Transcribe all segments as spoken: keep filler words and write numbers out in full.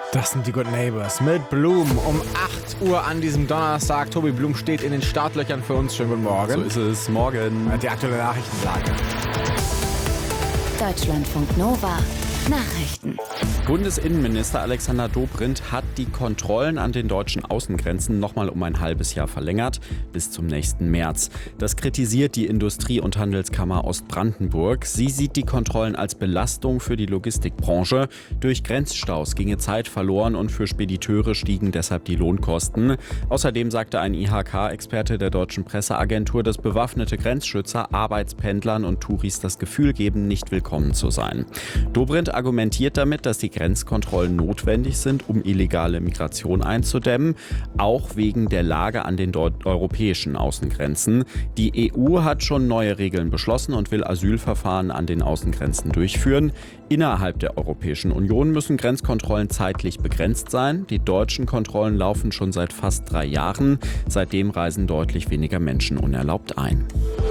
Das sind die Good Neighbors mit Blum um acht Uhr an diesem Donnerstag. Tobi Blum steht in den Startlöchern für uns. Schönen guten Morgen. So ist es. Morgen. Die aktuelle Nachrichtenlage. Deutschlandfunk Nova. Nachrichten. Bundesinnenminister Alexander Dobrindt hat die Kontrollen an den deutschen Außengrenzen nochmal um ein halbes Jahr verlängert, bis zum nächsten März. Das kritisiert die Industrie- und Handelskammer Ostbrandenburg. Sie sieht die Kontrollen als Belastung für die Logistikbranche. Durch Grenzstaus ginge Zeit verloren und für Spediteure stiegen deshalb die Lohnkosten. Außerdem sagte ein I H K-Experte der deutschen Presseagentur, dass bewaffnete Grenzschützer Arbeitspendlern und Touris das Gefühl geben, nicht willkommen zu sein. Dobrindt argumentiert damit, dass die Grenzkontrollen notwendig sind, um illegale Migration einzudämmen, auch wegen der Lage an den dort europäischen Außengrenzen. Die E U hat schon neue Regeln beschlossen und will Asylverfahren an den Außengrenzen durchführen. Innerhalb der Europäischen Union müssen Grenzkontrollen zeitlich begrenzt sein. Die deutschen Kontrollen laufen schon seit fast drei Jahren. Seitdem reisen deutlich weniger Menschen unerlaubt ein.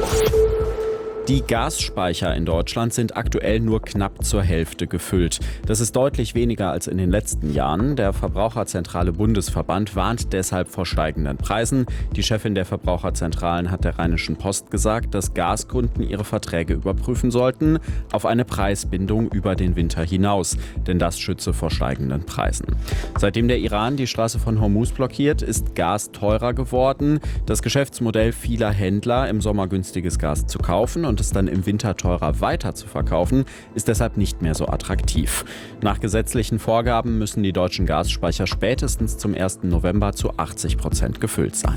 Die Gasspeicher in Deutschland sind aktuell nur knapp zur Hälfte gefüllt. Das ist deutlich weniger als in den letzten Jahren. Der Verbraucherzentrale Bundesverband warnt deshalb vor steigenden Preisen. Die Chefin der Verbraucherzentralen hat der Rheinischen Post gesagt, dass Gaskunden ihre Verträge überprüfen sollten auf eine Preisbindung über den Winter hinaus. Denn das schütze vor steigenden Preisen. Seitdem der Iran die Straße von Hormuz blockiert, ist Gas teurer geworden. Das Geschäftsmodell vieler Händler, im Sommer günstiges Gas zu kaufen und es dann im Winter teurer weiter zu verkaufen, ist deshalb nicht mehr so attraktiv. Nach gesetzlichen Vorgaben müssen die deutschen Gasspeicher spätestens zum ersten November zu achtzig Prozent gefüllt sein.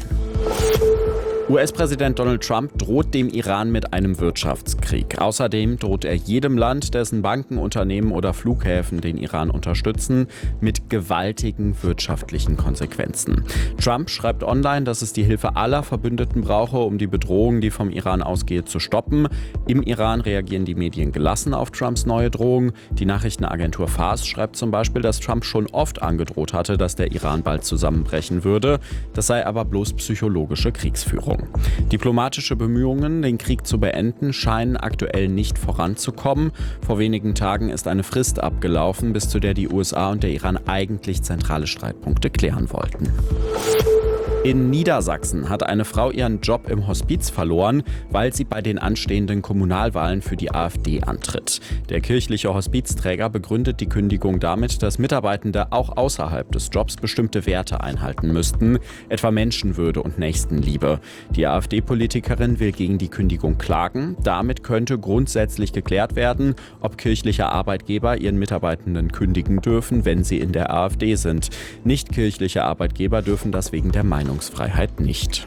U S-Präsident Donald Trump droht dem Iran mit einem Wirtschaftskrieg. Außerdem droht er jedem Land, dessen Banken, Unternehmen oder Flughäfen den Iran unterstützen, mit gewaltigen wirtschaftlichen Konsequenzen. Trump schreibt online, dass es die Hilfe aller Verbündeten brauche, um die Bedrohung, die vom Iran ausgehe, zu stoppen. Im Iran reagieren die Medien gelassen auf Trumps neue Drohung. Die Nachrichtenagentur Fars schreibt zum Beispiel, dass Trump schon oft angedroht hatte, dass der Iran bald zusammenbrechen würde. Das sei aber bloß psychologische Kriegsführung. Diplomatische Bemühungen, den Krieg zu beenden, scheinen aktuell nicht voranzukommen. Vor wenigen Tagen ist eine Frist abgelaufen, bis zu der die U S A und der Iran eigentlich zentrale Streitpunkte klären wollten. In Niedersachsen hat eine Frau ihren Job im Hospiz verloren, weil sie bei den anstehenden Kommunalwahlen für die AfD antritt. Der kirchliche Hospizträger begründet die Kündigung damit, dass Mitarbeitende auch außerhalb des Jobs bestimmte Werte einhalten müssten, etwa Menschenwürde und Nächstenliebe. Die AfD-Politikerin will gegen die Kündigung klagen. Damit könnte grundsätzlich geklärt werden, ob kirchliche Arbeitgeber ihren Mitarbeitenden kündigen dürfen, wenn sie in der AfD sind. Nicht-kirchliche Arbeitgeber dürfen das wegen der Meinung Freiheit nicht.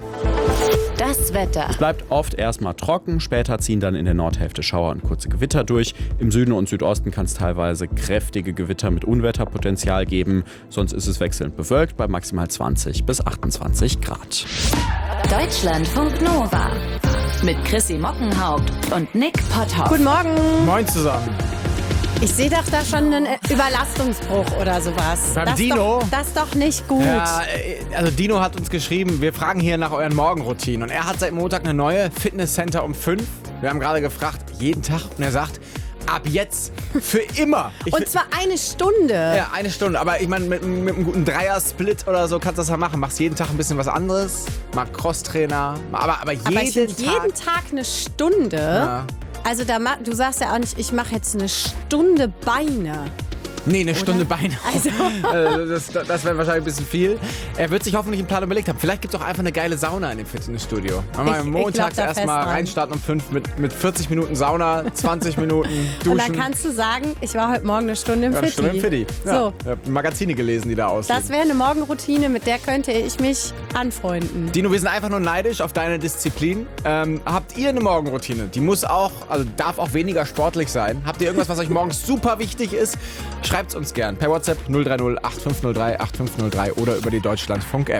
Das Wetter. Es bleibt oft erstmal trocken, später ziehen dann in der Nordhälfte Schauer und kurze Gewitter durch. Im Süden und Südosten kann es teilweise kräftige Gewitter mit Unwetterpotenzial geben. Sonst ist es wechselnd bewölkt bei maximal zwanzig bis achtundzwanzig Grad. Deutschlandfunk Nova. Mit Chrissy Mockenhaupt und Nick Potthoff. Guten Morgen. Moin zusammen. Ich sehe doch da schon einen Überlastungsbruch oder sowas. Beim das Dino? Doch, das ist doch nicht gut. Ja, also Dino hat uns geschrieben, wir fragen hier nach euren Morgenroutinen. Und er hat seit Montag eine neue, Fitnesscenter um fünf. Wir haben gerade gefragt, jeden Tag. Und er sagt, ab jetzt, für immer. Ich Und zwar eine Stunde. Ja, eine Stunde. Aber ich meine, mit, mit einem guten Dreier-Split oder so kannst du das ja machen. Machst jeden Tag ein bisschen was anderes. Mal Crosstrainer. Aber, aber jeden Aber ich find, Tag. jeden Tag eine Stunde. Ja. Also da, ma- du sagst ja auch nicht, ich mache jetzt eine Stunde Beine. Nee, eine Stunde Beine. Also. Äh, das das wäre wahrscheinlich ein bisschen viel. Er wird sich hoffentlich einen Plan überlegt haben. Vielleicht gibt es auch einfach eine geile Sauna in dem Fitnessstudio. Wenn wir Ich- ich montags glaub da erstmal fest dran. reinstarten um fünf mit, mit vierzig Minuten Sauna, zwanzig Minuten duschen. Und dann kannst du sagen, ich war heute Morgen eine Stunde im ja, eine Fitti. Stunde im Fitti. Ja. So, Ich habe Magazine gelesen, die da aussehen. das wäre eine Morgenroutine, mit der könnte ich mich anfreunden. Dino, wir sind einfach nur neidisch auf deine Disziplin. Ähm, habt ihr eine Morgenroutine? Die muss auch, also darf auch weniger sportlich sein. Habt ihr irgendwas, was euch morgens super wichtig ist? Schreibt's uns gern per WhatsApp null drei null acht fünf null drei acht fünf null drei oder über die Deutschlandfunk-App.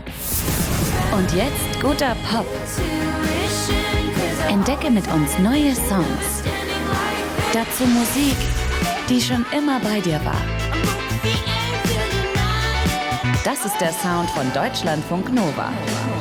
Und jetzt guter Pop. Entdecke mit uns neue Songs. Dazu Musik, die schon immer bei dir war. Das ist der Sound von Deutschlandfunk Nova.